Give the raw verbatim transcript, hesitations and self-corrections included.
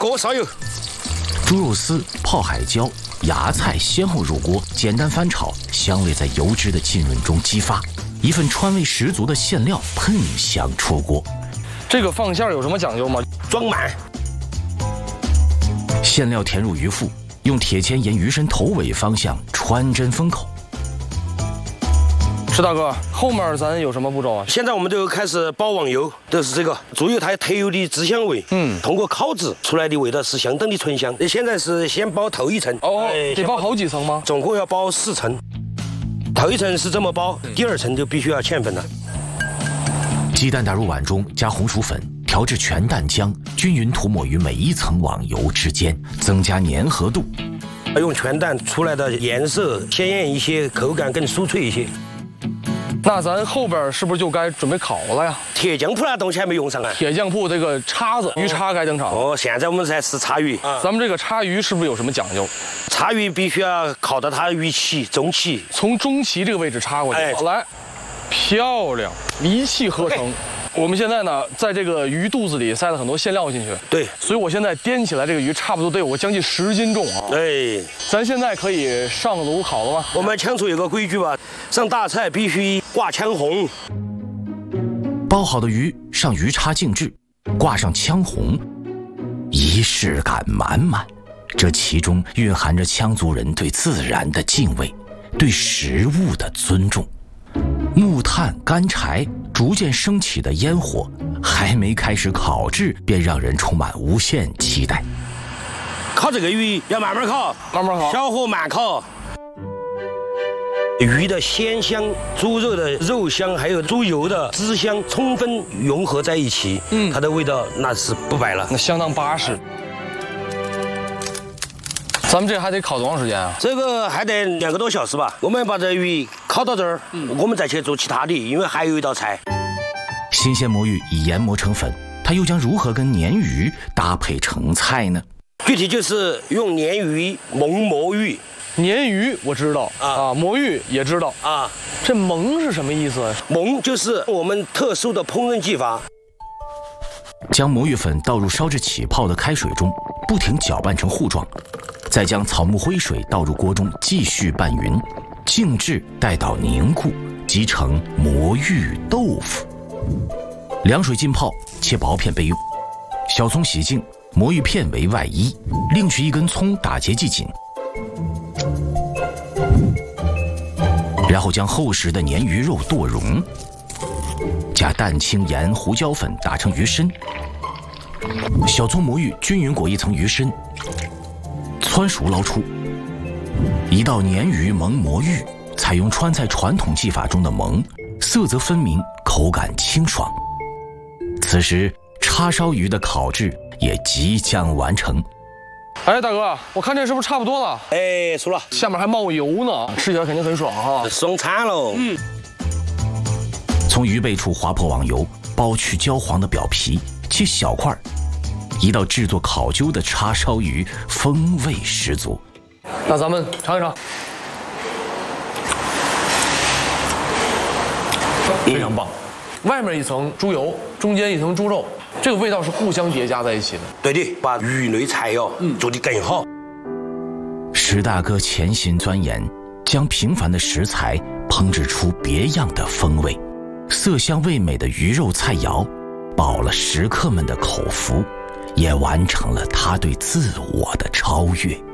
锅烧油， 猪肉丝、泡海椒、芽菜先后入锅，简单翻炒，香味在油脂的浸润中激发，一份川味十足的馅料喷香出锅。 这个放馅有什么讲究吗？ 装满。 馅料填入鱼腹，用铁签沿鱼身头尾方向穿针封口。 石大哥，后面咱有什么步骤啊？ 现在我们就开始包网油，就是这个猪油它有特有的脂香味，嗯，通过烤制出来的味道是相当的醇香。现在是先包头一层， 哦，哎、得包好几层吗？ 总共要包四层，头一层是这么包，第二层就必须要芡粉了。 鸡蛋打入碗中，加红薯粉，调至全蛋浆，均匀涂抹于每一层网油之间，增加粘合度。 用全蛋出来的颜色鲜艳一些，口感更酥脆一些。 那咱后边是不是就该准备烤了呀？ 铁匠铺那东西还没用上啊。 铁匠铺这个叉子，鱼叉该登场。 哦，现在我们在吃叉鱼。 啊、咱们这个叉鱼是不是有什么讲究？ 叉鱼必须要烤到它鱼鳍、中鳍， 从中鳍这个位置插过去。哎，来，漂亮，一气呵成。我们现在呢，在这个鱼肚子里塞了很多馅料进去。 对， 所以我现在掂起来这个鱼，差不多得有个将近十斤重啊。 哎， 咱现在可以上炉烤了吗？ 我们羌族有个规矩吧，上大菜必须挂羌红。 包好的鱼上鱼叉静置，挂上羌红，仪式感满满。这其中蕴含着羌族人对自然的敬畏，对食物的尊重。木炭、干柴逐渐升起的烟火，还没开始烤制，便让人充满无限期待。 烤这个鱼要慢慢烤， 慢慢烤， 小火慢烤。鱼的鲜香、猪肉的肉香，还有猪油的脂香，充分融合在一起，嗯，它的味道那是不摆了， 那相当巴适。咱们这还得烤多长时间啊？ 这个还得两个多小时吧。我们把这鱼烤到这儿，嗯、我们再去做其他的，因为还有一道菜。 新鲜魔芋已研磨成粉，它又将如何跟鲶鱼搭配成菜呢？ 具体就是用鲶鱼蒙魔芋。 鲶鱼我知道啊，啊魔芋也知道啊。这蒙是什么意思啊？ 蒙就是我们特殊的烹饪技法。 将魔芋粉倒入烧至起泡的开水中，不停搅拌成糊状。再将草木灰水倒入锅中，继续拌匀，静置待到凝固，即成魔芋豆腐。凉水浸泡，切薄片备用。小葱洗净，魔芋片为外衣，另取一根葱打结系紧。然后将厚实的鲶鱼肉剁蓉，加蛋清、盐、胡椒粉打成鱼身。小葱魔芋均匀裹一层鱼身。汆熟捞出，一道鲶鱼蒙魔芋，采用川菜传统技法中的蒙，色泽分明，口感清爽。此时叉烧鱼的烤制也即将完成。 哎，大哥，我看这是不是差不多了？ 哎，熟了， 下面还冒油呢，吃起来肯定很爽哈， 爽餐喽。嗯。 从鱼背处划破网油，剥去焦黄的表皮，切小块。一道制作烤揪的叉烧鱼，风味十足。 那咱们尝一尝，非常棒。外面一层猪油，中间一层猪肉，这个味道是互相叠加在一起的。 对的，把鱼类菜肴嗯做得更好。 石大哥潜心钻研，将平凡的食材烹制出别样的风味，色香味美的鱼肉菜肴，饱了食客们的口福。也完成了他对自我的超越。